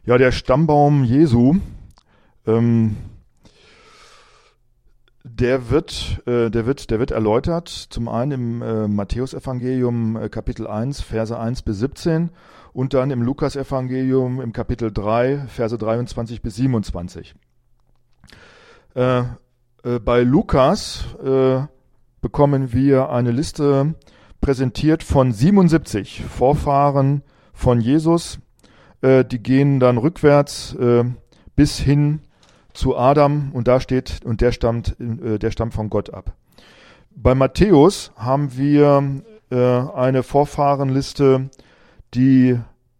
Ja, der Stammbaum Jesu, ähm, der wird erläutert, zum einen im Matthäusevangelium Kapitel 1, Verse 1 bis 17 und dann im Lukasevangelium im Kapitel 3, Verse 23 bis 27. Bei Lukas bekommen wir eine Liste präsentiert von 77 Vorfahren von Jesus. Die gehen dann rückwärts bis hin zu Adam und da steht, und der stammt von Gott ab. Bei Matthäus haben wir eine Vorfahrenliste, die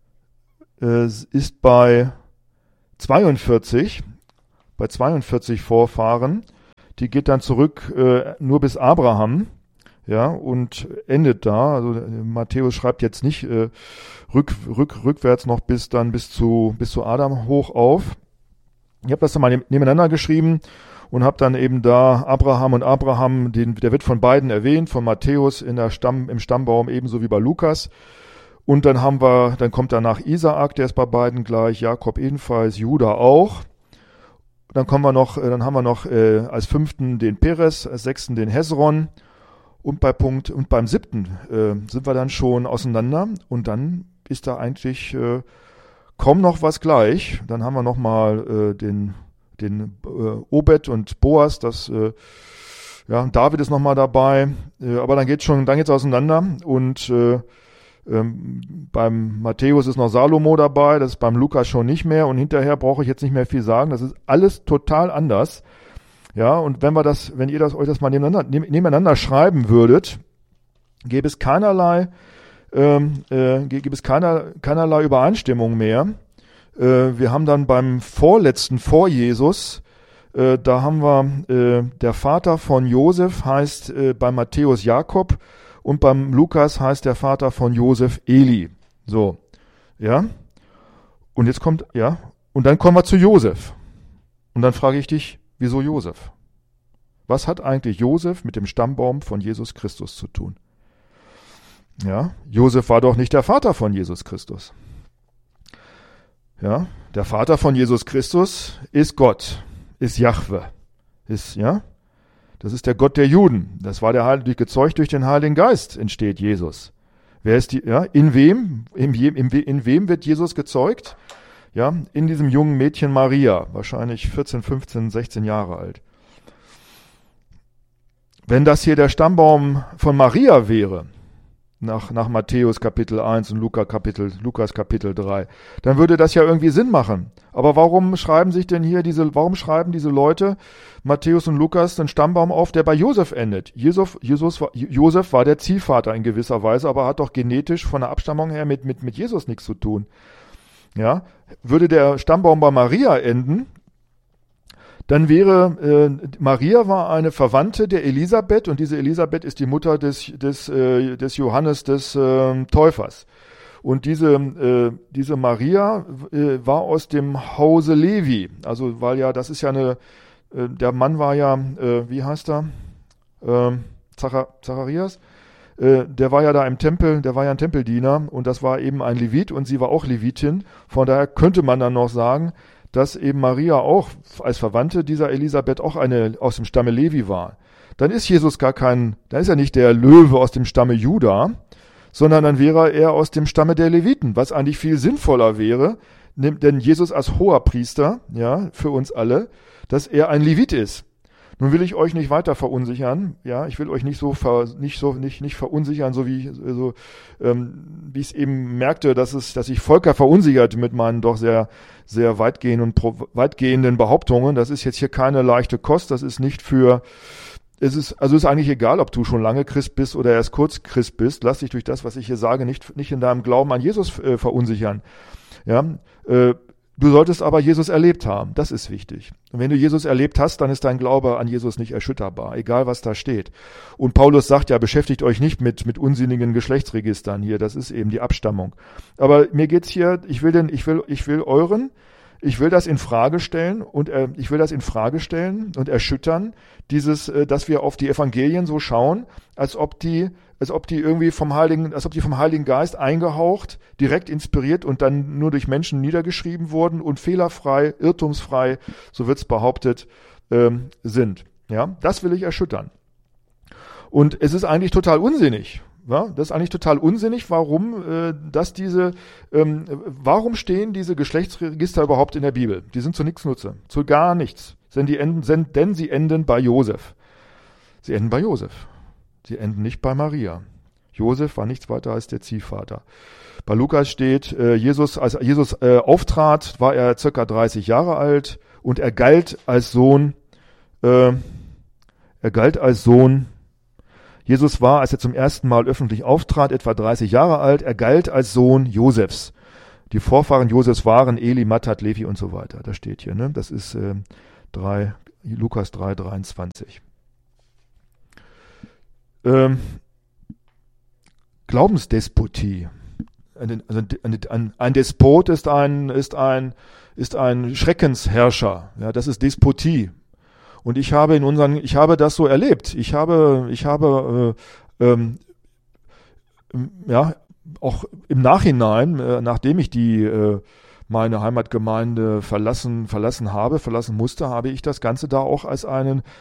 ist bei 42 Vorfahren. Die geht dann zurück nur bis Abraham, ja, und endet da. Also Matthäus schreibt jetzt nicht rückwärts noch bis zu Adam hoch auf. Ich habe das dann mal nebeneinander geschrieben und habe dann eben da Abraham, der wird von beiden erwähnt, von Matthäus im Stammbaum ebenso wie bei Lukas. Und dann kommt danach Isaak, der ist bei beiden gleich, Jakob ebenfalls, Juda auch. Dann haben wir noch als 5. den Perez, als 6. den Hezron und beim 7. Sind wir dann schon auseinander und dann ist da eigentlich kaum noch was gleich. Dann haben wir nochmal den Obed und Boas, David ist nochmal dabei, aber dann geht's auseinander und beim Matthäus ist noch Salomo dabei, das ist beim Lukas schon nicht mehr und hinterher brauche ich jetzt nicht mehr viel sagen, das ist alles total anders. Ja, und wenn ihr euch das mal nebeneinander schreiben würdet, gäbe es keinerlei Übereinstimmung mehr. Wir haben dann beim vorletzten vor Jesus, da haben wir der Vater von Josef heißt bei Matthäus Jakob und beim Lukas heißt der Vater von Josef Eli. So, ja. Und dann kommen wir zu Josef. Und dann frage ich dich, wieso Josef? Was hat eigentlich Josef mit dem Stammbaum von Jesus Christus zu tun? Ja, Josef war doch nicht der Vater von Jesus Christus. Ja, der Vater von Jesus Christus ist Gott, ist Jahwe, das ist der Gott der Juden. Das war gezeugt durch den Heiligen Geist entsteht Jesus. Wer ist in wem wird Jesus gezeugt? Ja, in diesem jungen Mädchen Maria, wahrscheinlich 14, 15, 16 Jahre alt. Wenn das hier der Stammbaum von Maria wäre, nach Matthäus Kapitel 1 und Lukas Kapitel 3, dann würde das ja irgendwie Sinn machen. Aber warum schreiben diese Leute, Matthäus und Lukas, den Stammbaum auf, der bei Josef endet? Josef war der Ziehvater in gewisser Weise, aber hat doch genetisch von der Abstammung her mit Jesus nichts zu tun. Ja, würde der Stammbaum bei Maria enden, dann wäre, Maria war eine Verwandte der Elisabeth und diese Elisabeth ist die Mutter des Johannes des Täufers. Und diese Maria war aus dem Hause Levi. Also, weil ja, das ist ja der Mann war ja, wie heißt er? Zacharias? Der war ja da im Tempel, der war ja ein Tempeldiener und das war eben ein Levit und sie war auch Levitin. Von daher könnte man dann noch sagen, dass eben Maria auch als Verwandte dieser Elisabeth auch eine aus dem Stamme Levi war. Dann ist Jesus dann ist er nicht der Löwe aus dem Stamme Juda, sondern dann wäre er aus dem Stamme der Leviten, was eigentlich viel sinnvoller wäre, denn Jesus als Hoherpriester, ja, für uns alle, dass er ein Levit ist. Nun will ich euch nicht weiter verunsichern, ja, ich will euch nicht verunsichern, so wie ich es eben merkte, dass sich Volker verunsichert mit meinen doch sehr, sehr weitgehenden Behauptungen. Das ist jetzt hier keine leichte Kost, das ist nicht ist eigentlich egal, ob du schon lange Christ bist oder erst kurz Christ bist. Lass dich durch das, was ich hier sage, nicht in deinem Glauben an Jesus verunsichern. Ja, du solltest aber Jesus erlebt haben. Das ist wichtig. Und wenn du Jesus erlebt hast, dann ist dein Glaube an Jesus nicht erschütterbar, egal was da steht. Und Paulus sagt ja, beschäftigt euch nicht mit unsinnigen Geschlechtsregistern hier. Das ist eben die Abstammung. Aber mir geht's hier, ich will ich will das in Frage stellen und erschüttern, dass wir auf die Evangelien so schauen, als ob die irgendwie vom Heiligen Geist eingehaucht, direkt inspiriert und dann nur durch Menschen niedergeschrieben wurden und fehlerfrei, irrtumsfrei, so wird's behauptet, sind. Ja, das will ich erschüttern. Und es ist eigentlich total unsinnig. Ja, das ist eigentlich total unsinnig, warum stehen diese Geschlechtsregister überhaupt in der Bibel? Die sind zu nichts Nutze, zu gar nichts. Denn sie enden bei Josef. Sie enden bei Josef. Sie enden nicht bei Maria. Josef war nichts weiter als der Ziehvater. Bei Lukas steht, als Jesus auftrat, war er circa 30 Jahre alt und er galt als Sohn. Jesus war, als er zum ersten Mal öffentlich auftrat, etwa 30 Jahre alt. Er galt als Sohn Josefs. Die Vorfahren Josefs waren Eli, Mattat, Levi und so weiter. Das steht hier. Ne? Das ist Lukas 3,23. Glaubensdespotie. Ein Despot ist ein Schreckensherrscher. Ja, das ist Despotie. Und ich habe das so erlebt. Ich habe auch im Nachhinein, nachdem ich meine Heimatgemeinde verlassen musste, habe ich das Ganze da auch als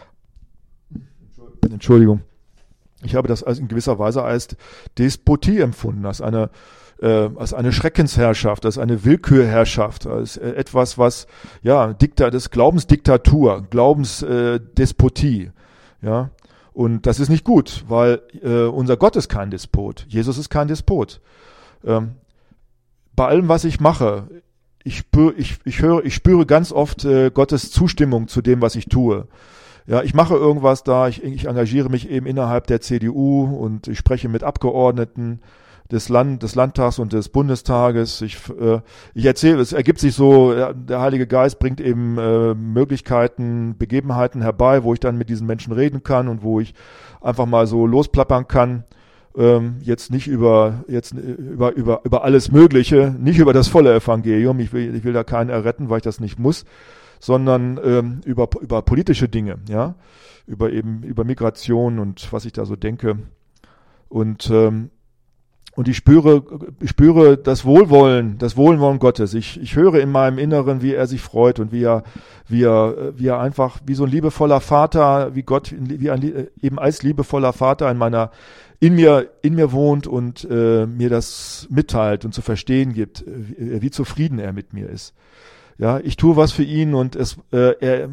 ich habe das in gewisser Weise als Despotie empfunden, als eine Schreckensherrschaft, als eine Willkürherrschaft, als etwas, was, ja, das Glaubensdiktatur, Glaubensdespotie, ja. Und das ist nicht gut, weil unser Gott ist kein Despot. Jesus ist kein Despot. Bei allem, was ich mache, ich spüre ganz oft Gottes Zustimmung zu dem, was ich tue. Ja, ich mache irgendwas da, ich engagiere mich eben innerhalb der CDU und ich spreche mit Abgeordneten des Landtags und des Bundestages. Ich erzähle, es ergibt sich so, der Heilige Geist bringt eben Möglichkeiten, Begebenheiten herbei, wo ich dann mit diesen Menschen reden kann und wo ich einfach mal so losplappern kann. Jetzt nicht über alles Mögliche, nicht über das volle Evangelium. Ich will da keinen erretten, weil ich das nicht muss, sondern über politische Dinge, ja, über Migration und was ich da so denke. Und ich spüre das Wohlwollen Gottes. Ich höre in meinem Inneren, wie er sich freut und wie er einfach, wie so ein liebevoller Vater, wie Gott, eben als liebevoller Vater in mir wohnt und mir das mitteilt und zu verstehen gibt, wie zufrieden er mit mir ist. Ja, ich tue was für ihn und er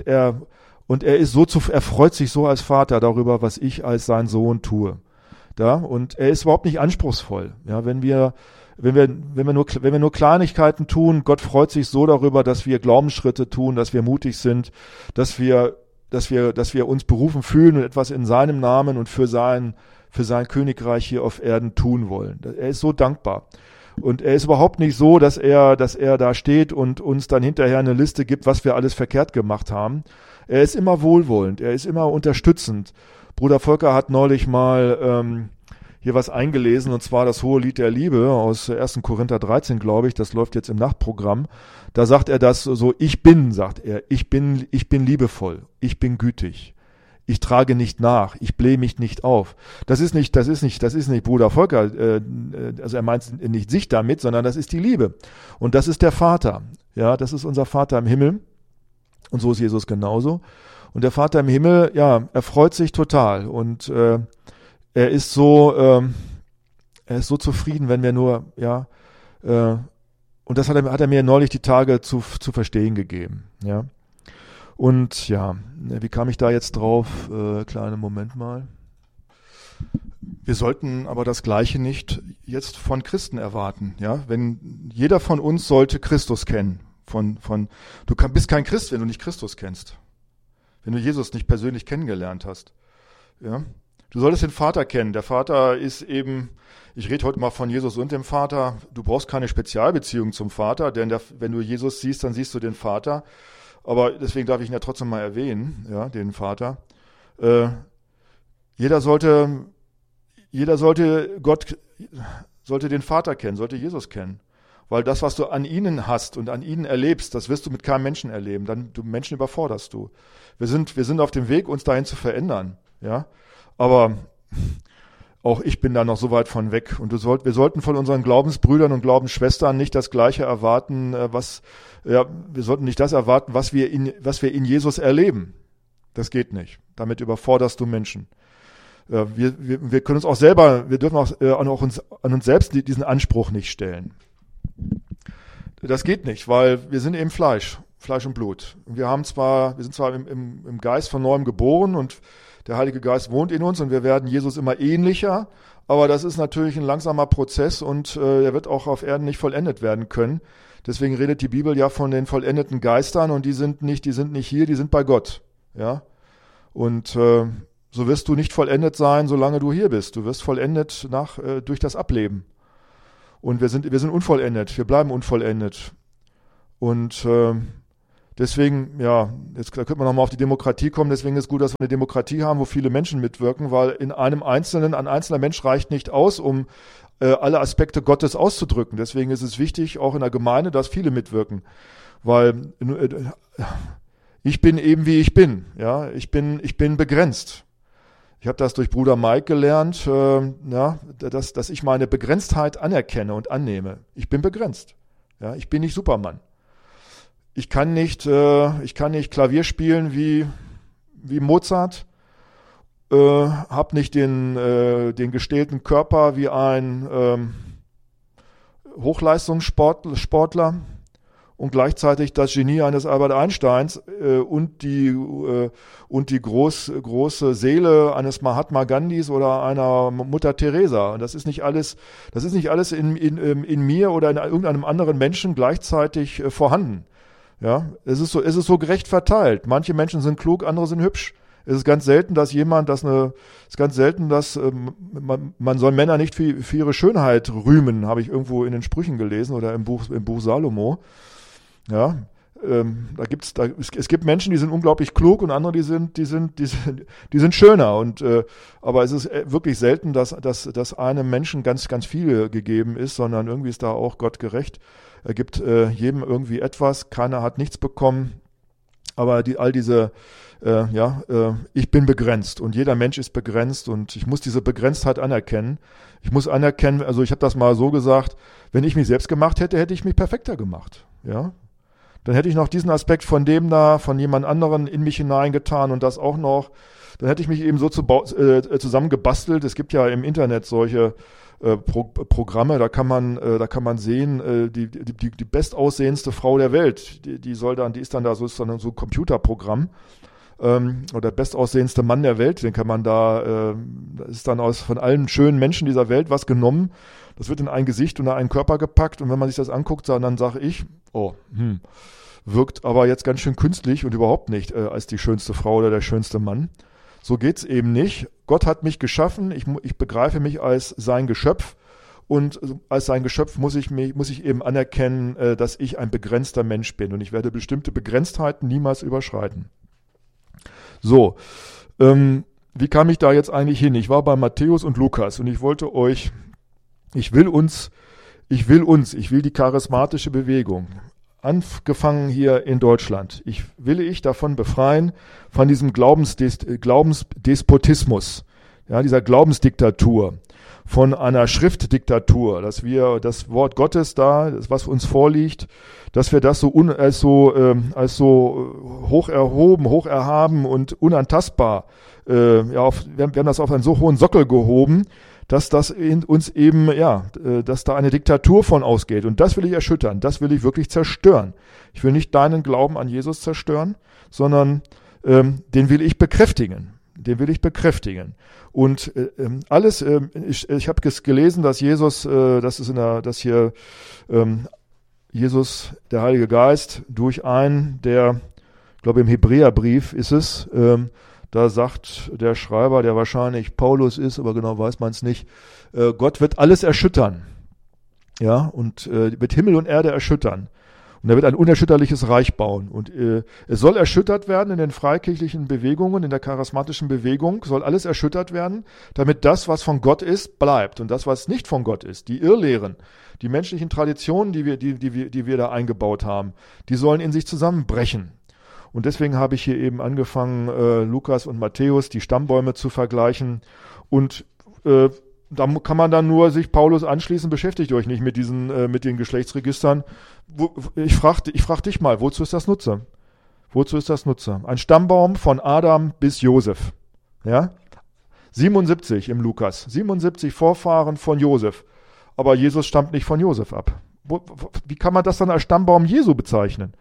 freut sich so als Vater darüber, was ich als sein Sohn tue. Ja, und er ist überhaupt nicht anspruchsvoll. Ja, wenn wir nur Kleinigkeiten tun, Gott freut sich so darüber, dass wir Glaubensschritte tun, dass wir mutig sind, dass wir uns berufen fühlen und etwas in seinem Namen und für sein Königreich hier auf Erden tun wollen. Er ist so dankbar. Und er ist überhaupt nicht so, dass er da steht und uns dann hinterher eine Liste gibt, was wir alles verkehrt gemacht haben. Er ist immer wohlwollend, er ist immer unterstützend. Bruder Volker hat neulich mal hier was eingelesen, und zwar das Hohe Lied der Liebe aus 1. Korinther 13, glaube ich. Das läuft jetzt im Nachtprogramm. Da sagt er das so, ich bin liebevoll, ich bin gütig. Ich trage nicht nach, ich blähe mich nicht auf. Das ist nicht Bruder Volker, also er meint nicht sich damit, sondern das ist die Liebe. Und das ist der Vater. Ja, das ist unser Vater im Himmel. Und so ist Jesus genauso. Und der Vater im Himmel, ja, er freut sich total. Und er ist so zufrieden, wenn wir nur, ja, und das hat er mir neulich die Tage zu verstehen gegeben, ja. Und ja, wie kam ich da jetzt drauf? Kleinen Moment mal. Wir sollten aber das Gleiche nicht jetzt von Christen erwarten, ja. Wenn jeder von uns sollte Christus kennen. Du bist kein Christ, wenn du nicht Christus kennst. Wenn du Jesus nicht persönlich kennengelernt hast, ja. Du solltest den Vater kennen. Der Vater ist eben, ich rede heute mal von Jesus und dem Vater. Du brauchst keine Spezialbeziehung zum Vater, denn wenn du Jesus siehst, dann siehst du den Vater. Aber deswegen darf ich ihn ja trotzdem mal erwähnen, ja, den Vater. Jeder sollte den Vater kennen, sollte Jesus kennen. Weil das, was du an ihnen hast und an ihnen erlebst, das wirst du mit keinem Menschen erleben. Du Menschen überforderst du. Wir sind auf dem Weg, uns dahin zu verändern. Ja, aber auch ich bin da noch so weit von weg. Und wir sollten von unseren Glaubensbrüdern und Glaubensschwestern nicht das Gleiche erwarten, wir sollten nicht das erwarten, was wir in Jesus erleben. Das geht nicht. Damit überforderst du Menschen. Wir können uns auch selber, wir dürfen auch an uns selbst diesen Anspruch nicht stellen. Das geht nicht, weil wir sind eben Fleisch und Blut. Wir sind zwar im Geist von neuem geboren und der Heilige Geist wohnt in uns und wir werden Jesus immer ähnlicher, aber das ist natürlich ein langsamer Prozess und er wird auch auf Erden nicht vollendet werden können. Deswegen redet die Bibel ja von den vollendeten Geistern und die sind nicht hier, die sind bei Gott. Ja? Und so wirst du nicht vollendet sein, solange du hier bist. Du wirst vollendet durch das Ableben. Und wir sind unvollendet, wir bleiben unvollendet. Und deswegen, jetzt könnte man nochmal auf die Demokratie kommen, deswegen ist es gut, dass wir eine Demokratie haben, wo viele Menschen mitwirken, weil ein einzelner Mensch reicht nicht aus, um alle Aspekte Gottes auszudrücken. Deswegen ist es wichtig, auch in der Gemeinde, dass viele mitwirken. Weil ich bin eben wie ich bin. Ja, ich bin begrenzt. Ich habe das durch Bruder Mike gelernt, dass ich meine Begrenztheit anerkenne und annehme. Ich bin begrenzt. Ja, ich bin nicht Superman. Ich kann nicht Klavier spielen wie Mozart, habe nicht den gestählten Körper wie ein Hochleistungssportler und gleichzeitig das Genie eines Albert Einsteins und die große Seele eines Mahatma Gandhis oder einer Mutter Teresa. Und das ist nicht alles in mir oder in irgendeinem anderen Menschen gleichzeitig vorhanden. Ja, es ist so gerecht verteilt. Manche Menschen sind klug, andere sind hübsch. Es ist ganz selten, dass man soll Männer nicht für ihre Schönheit rühmen, habe ich irgendwo in den Sprüchen gelesen oder im Buch Salomo. Ja, es gibt Menschen, die sind unglaublich klug und andere, die sind schöner aber es ist wirklich selten, dass einem Menschen ganz, ganz viel gegeben ist, sondern irgendwie ist da auch Gott gerecht. Er gibt jedem irgendwie etwas, keiner hat nichts bekommen, aber ich bin begrenzt und jeder Mensch ist begrenzt und ich muss diese Begrenztheit anerkennen. Ich muss anerkennen, also ich habe das mal so gesagt, wenn ich mich selbst gemacht hätte, hätte ich mich perfekter gemacht. Ja, dann hätte ich noch diesen Aspekt von jemand anderen in mich hineingetan und das auch noch. Dann hätte ich mich eben so zusammengebastelt. Es gibt ja im Internet solche Programme, da kann man sehen, die bestaussehendste Frau der Welt, die ist dann so ein Computerprogramm. Oder bestaussehendste Mann der Welt, den kann man da ist dann von allen schönen Menschen dieser Welt was genommen. Das wird in ein Gesicht und in einen Körper gepackt und wenn man sich das anguckt, dann sage ich, wirkt aber jetzt ganz schön künstlich und überhaupt nicht als die schönste Frau oder der schönste Mann. So geht's eben nicht. Gott hat mich geschaffen, ich begreife mich als sein Geschöpf und als sein Geschöpf muss ich eben anerkennen, dass ich ein begrenzter Mensch bin und ich werde bestimmte Begrenztheiten niemals überschreiten. So, wie kam ich da jetzt eigentlich hin? Ich war bei Matthäus und Lukas und ich will die charismatische Bewegung, angefangen hier in Deutschland, will ich davon befreien, von diesem Glaubensdespotismus, ja, dieser Glaubensdiktatur, von einer Schriftdiktatur, dass wir das Wort Gottes das, was uns vorliegt, dass wir das als so hoch erhoben, hoch erhaben und unantastbar, wir haben das auf einen so hohen Sockel gehoben, dass das in uns eben, dass da eine Diktatur von ausgeht. Und das will ich erschüttern, das will ich wirklich zerstören. Ich will nicht deinen Glauben an Jesus zerstören, sondern den will ich bekräftigen. Und ich habe gelesen, dass Jesus, Jesus, der Heilige Geist, durch einen, ich glaube im Hebräerbrief ist es, da sagt der Schreiber, der wahrscheinlich Paulus ist, aber genau weiß man es nicht, Gott wird alles erschüttern. Ja, und wird Himmel und Erde erschüttern. Und er wird ein unerschütterliches Reich bauen. Und es soll erschüttert werden in den freikirchlichen Bewegungen, in der charismatischen Bewegung, soll alles erschüttert werden, damit das, was von Gott ist, bleibt. Und das, was nicht von Gott ist, die Irrlehren, die menschlichen Traditionen, die wir da eingebaut haben, die sollen in sich zusammenbrechen. Und deswegen habe ich hier eben angefangen, Lukas und Matthäus, die Stammbäume zu vergleichen. Und da kann man dann nur sich Paulus anschließen, beschäftigt euch nicht mit den Geschlechtsregistern. Ich frag dich mal, wozu ist das Nutze? Wozu ist das Nutze? Ein Stammbaum von Adam bis Josef. Ja? 77 im Lukas. 77 Vorfahren von Josef. Aber Jesus stammt nicht von Josef ab. Wie kann man das dann als Stammbaum Jesu bezeichnen?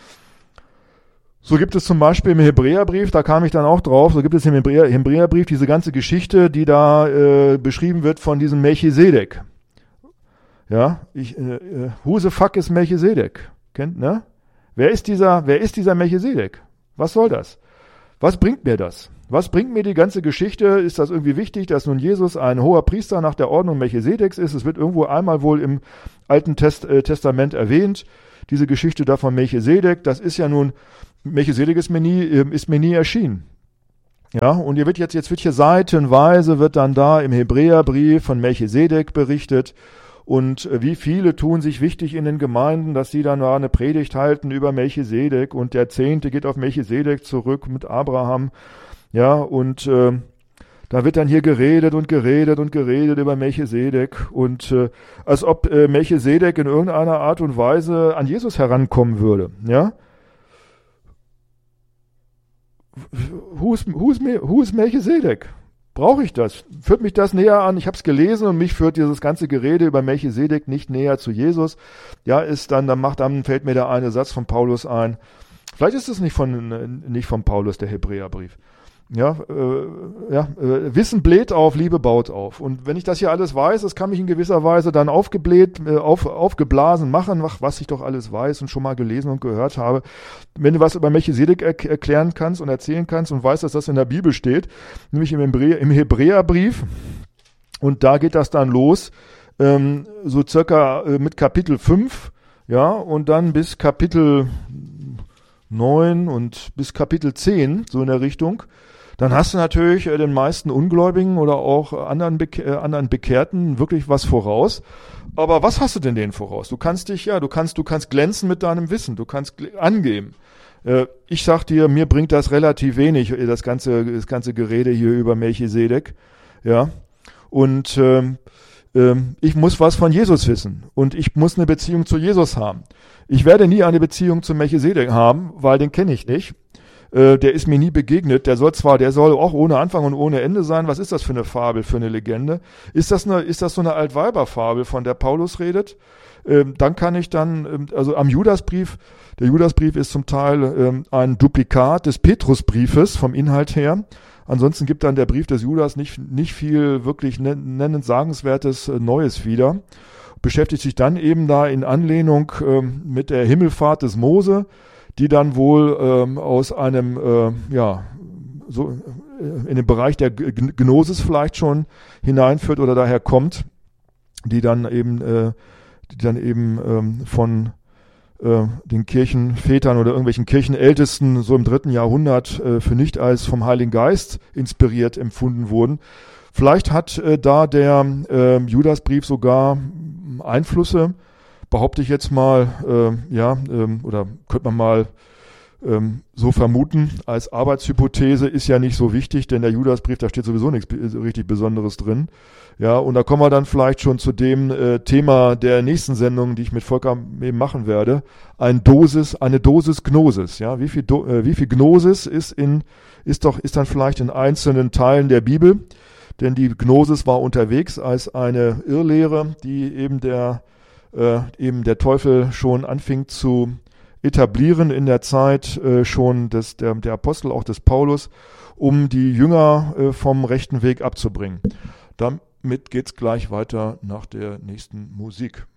So gibt es zum Beispiel im Hebräerbrief, da kam ich dann auch drauf, so gibt es im Hebräerbrief diese ganze Geschichte, die da beschrieben wird von diesem Melchisedek. Ja, who the fuck ist Melchisedek? Kennt, ne? Wer ist dieser Melchisedek? Was soll das? Was bringt mir das? Was bringt mir die ganze Geschichte? Ist das irgendwie wichtig, dass nun Jesus ein hoher Priester nach der Ordnung Melchisedeks ist? Es wird irgendwo einmal wohl im Alten Testament erwähnt, diese Geschichte da von Melchisedek. Das ist ja nun, Melchisedek ist mir nie erschienen. Ja, und jetzt wird hier seitenweise wird dann da im Hebräerbrief von Melchisedek berichtet. Und wie viele tun sich wichtig in den Gemeinden, dass sie dann eine Predigt halten über Melchisedek und der Zehnte geht auf Melchisedek zurück mit Abraham. Ja, und da wird dann hier geredet über Melchisedek und als ob Melchisedek in irgendeiner Art und Weise an Jesus herankommen würde. Ja. Who is Melchisedek? Brauche ich das? Führt mich das näher an? Ich habe es gelesen und mich führt dieses ganze Gerede über Melchisedek nicht näher zu Jesus. Ja, dann fällt mir der eine Satz von Paulus ein. Vielleicht ist es nicht von Paulus, der Hebräerbrief. Ja, Wissen bläht auf, Liebe baut auf. Und wenn ich das hier alles weiß, das kann mich in gewisser Weise dann aufgeblasen machen, was ich doch alles weiß und schon mal gelesen und gehört habe. Wenn du was über Melchisedek erklären kannst und erzählen kannst und weißt, dass das in der Bibel steht, nämlich im Hebräerbrief, und da geht das dann los, so circa mit Kapitel 5, ja, und dann bis Kapitel 9 und bis Kapitel 10, so in der Richtung. Dann hast du natürlich den meisten Ungläubigen oder auch anderen Bekehrten wirklich was voraus. Aber was hast du denn denen voraus? Du kannst glänzen mit deinem Wissen, du kannst angeben. Ich sag dir, mir bringt das relativ wenig, das ganze Gerede hier über Melchisedek. Ja. Und ich muss was von Jesus wissen und ich muss eine Beziehung zu Jesus haben. Ich werde nie eine Beziehung zu Melchisedek haben, weil den kenne ich nicht. Der ist mir nie begegnet. Der soll auch ohne Anfang und ohne Ende sein. Was ist das für eine Fabel, für eine Legende? Ist das so eine Altweiberfabel, von der Paulus redet? Dann kann ich also am Judasbrief, der Judasbrief ist zum Teil ein Duplikat des Petrusbriefes vom Inhalt her. Ansonsten gibt dann der Brief des Judas nicht viel wirklich nennensagenswertes Neues wieder. Beschäftigt sich dann eben da in Anlehnung mit der Himmelfahrt des Mose, die dann wohl aus einem, so in den Bereich der Gnosis vielleicht schon hineinführt oder daher kommt, die dann eben von den Kirchenvätern oder irgendwelchen Kirchenältesten so im 3. Jahrhundert für nicht als vom Heiligen Geist inspiriert empfunden wurden. Vielleicht hat da der Judasbrief sogar Einflüsse, behaupte ich jetzt mal, oder könnte man mal so vermuten, als Arbeitshypothese ist ja nicht so wichtig, denn der Judasbrief, da steht sowieso nichts richtig Besonderes drin. Ja, und da kommen wir dann vielleicht schon zu dem Thema der nächsten Sendung, die ich mit Volker eben machen werde, eine Dosis Gnosis. Ja, wie viel Gnosis ist dann vielleicht in einzelnen Teilen der Bibel, denn die Gnosis war unterwegs als eine Irrlehre, die eben der Teufel schon anfing zu etablieren in der Zeit schon der Apostel, auch des Paulus, um die Jünger vom rechten Weg abzubringen. Damit geht's gleich weiter nach der nächsten Musik.